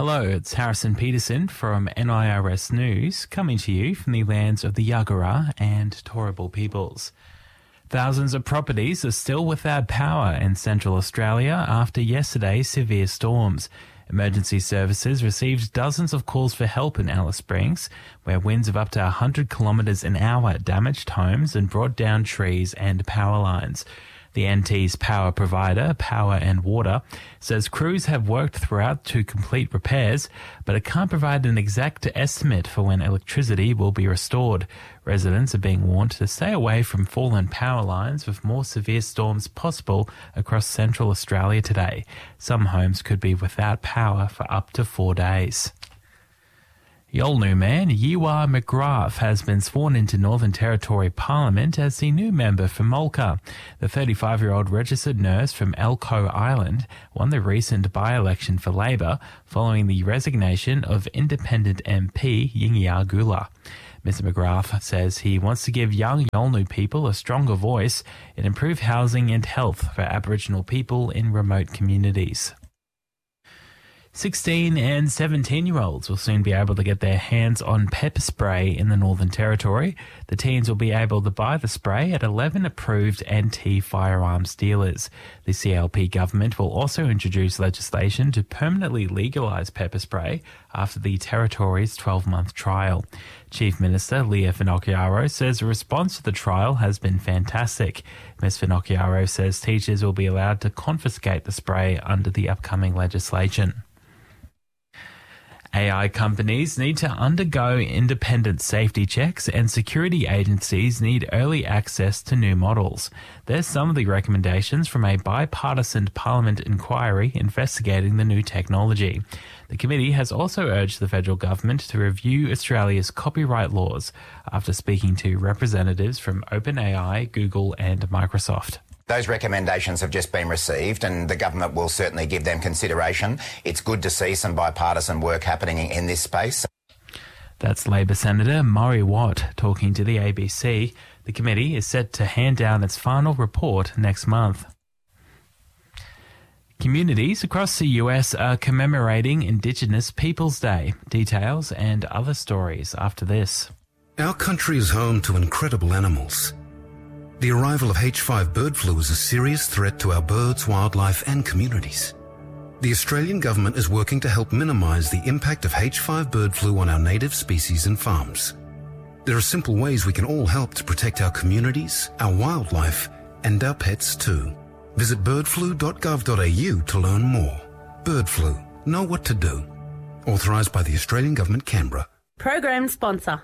Hello, it's Harrison Peterson from NIRS News, coming to you from the lands of the Yagara and Turrbal peoples. Thousands of properties are still without power in Central Australia after yesterday's severe storms. Emergency services received dozens of calls for help in Alice Springs, where winds of up to 100 kilometres an hour damaged homes and brought down trees and power lines. The NT's power provider, Power and Water, says crews have worked throughout to complete repairs, but it can't provide an exact estimate for when electricity will be restored. Residents are being warned to stay away from fallen power lines with more severe storms possible across Central Australia today. Some homes could be without power for up to 4 days. Yolngu man Yiwa McGrath has been sworn into Northern Territory Parliament as the new member for Mulka. The 35-year-old registered nurse from Elcho Island won the recent by-election for Labor following the resignation of independent MP Yingya Gula. Mr McGrath says he wants to give young Yolngu people a stronger voice and improve housing and health for Aboriginal people in remote communities. 16 and 17-year-olds will soon be able to get their hands on pepper spray in the Northern Territory. The teens will be able to buy the spray at 11 approved NT firearms dealers. The CLP government will also introduce legislation to permanently legalise pepper spray after the Territory's 12-month trial. Chief Minister Leah Finocchiaro says the response to the trial has been fantastic. Ms Finocchiaro says teachers will be allowed to confiscate the spray under the upcoming legislation. AI companies need to undergo independent safety checks and security agencies need early access to new models. There's some of the recommendations from a bipartisan Parliament inquiry investigating the new technology. The committee has also urged the federal government to review Australia's copyright laws after speaking to representatives from OpenAI, Google and Microsoft. Those recommendations have just been received and the government will certainly give them consideration. It's good to see some bipartisan work happening in this space. That's Labor Senator Murray Watt talking to the ABC. The committee is set to hand down its final report next month. Communities across the US are commemorating Indigenous Peoples Day. Details and other stories after this. Our country is home to incredible animals. The arrival of H5 bird flu is a serious threat to our birds, wildlife and communities. The Australian government is working to help minimise the impact of H5 bird flu on our native species and farms. There are simple ways we can all help to protect our communities, our wildlife and our pets too. Visit birdflu.gov.au to learn more. Bird flu. Know what to do. Authorised by the Australian Government, Canberra. Program sponsor.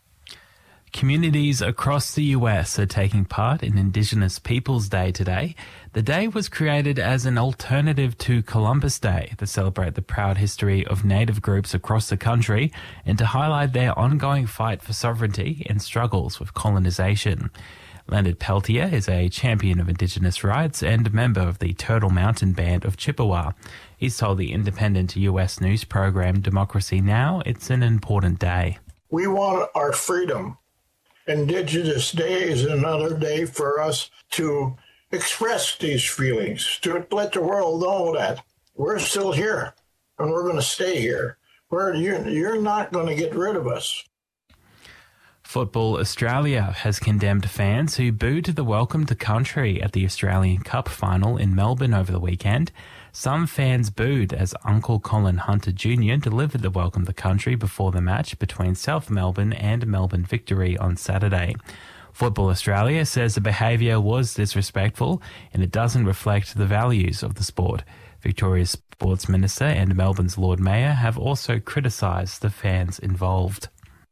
Communities across the US are taking part in Indigenous Peoples Day today. The day was created as an alternative to Columbus Day to celebrate the proud history of Native groups across the country and to highlight their ongoing fight for sovereignty and struggles with colonisation. Leonard Peltier is a champion of Indigenous rights and a member of the Turtle Mountain Band of Chippewa. He's told the independent US news program Democracy Now! It's an important day. We want our freedom. Indigenous Day is another day for us to express these feelings, to let the world know that we're still here and we're going to stay here. You're not going to get rid of us. Football Australia has condemned fans who booed the welcome to country at the Australian Cup final in Melbourne over the weekend. Some fans booed as Uncle Colin Hunter Jr. delivered the welcome to country before the match between South Melbourne and Melbourne Victory on Saturday. Football Australia says the behaviour was disrespectful and it doesn't reflect the values of the sport. Victoria's Sports Minister and Melbourne's Lord Mayor have also criticised the fans involved.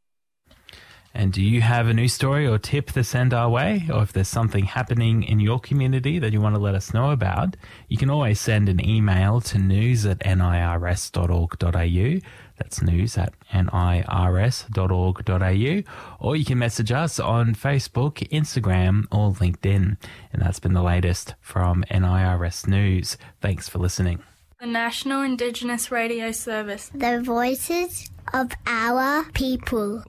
And do you have a news story or tip to send our way? Or if there's something happening in your community that you want to let us know about, you can always send an email to news@nirs.org.au. That's news@nirs.org.au. Or you can message us on Facebook, Instagram or LinkedIn. And that's been the latest from NIRS News. Thanks for listening. The National Indigenous Radio Service. The voices of our people.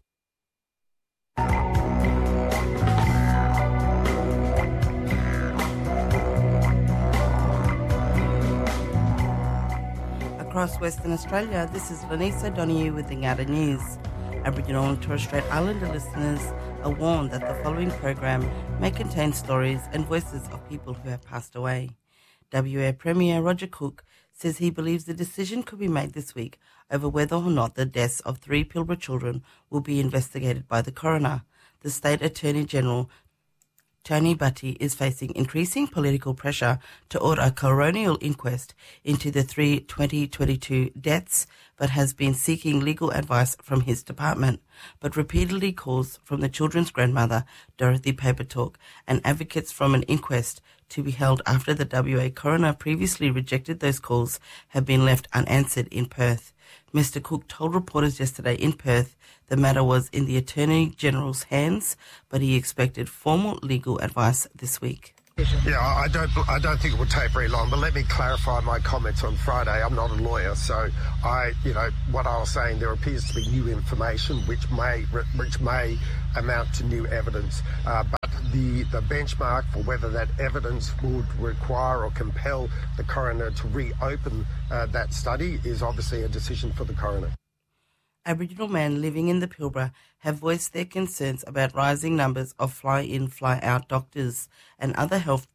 across Western Australia, this is Lanisa Donahue with the Ngata News. Aboriginal and Torres Strait Islander listeners are warned that the following program may contain stories and voices of people who have passed away. WA Premier Roger Cook says he believes the decision could be made this week over whether or not the deaths of 3 Pilbara children will be investigated by the coroner. The State Attorney General Tony Butty is facing increasing political pressure to order a coronial inquest into the 3 2022 deaths, but has been seeking legal advice from his department, but repeatedly calls from the children's grandmother, Dorothy Papertalk, and advocates from an inquest to be held after the WA coroner previously rejected those calls have been left unanswered in Perth. Mr Cook told reporters yesterday in Perth the matter was in the Attorney General's hands, but he expected formal legal advice this week. Yeah, I don't think it will take very long, but let me clarify my comments on Friday. I'm not a lawyer, so what I was saying, there appears to be new information which may amount to new evidence, but the benchmark for whether that evidence would require or compel the coroner to reopen that study is obviously a decision for the coroner. Aboriginal men living in the Pilbara have voiced their concerns about rising numbers of fly-in, fly-out doctors and other health